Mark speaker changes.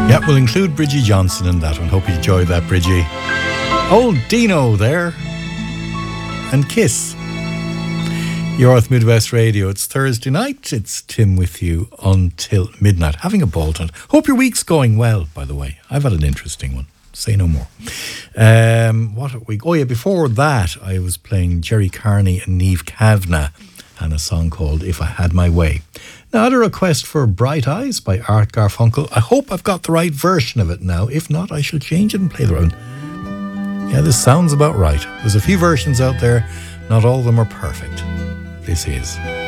Speaker 1: Yeah, we'll include Bridgie Johnson in that one. Hope you enjoyed that, Bridgie. Old Dino there. And Kiss. You're with Midwest Radio. It's Thursday night. It's Tim with you until midnight. Having a ball tonight. Hope your week's going well, by the way. I've had an interesting one. Say no more. What are we? Oh yeah, before that, I was playing Jerry Carney and Niamh Kavanagh and a song called If I Had My Way. Now, I had a request for Bright Eyes by Art Garfunkel. I hope I've got the right version of it now. If not, I shall change it and play the one. Yeah, this sounds about right. There's a few versions out there. Not all of them are perfect. This is.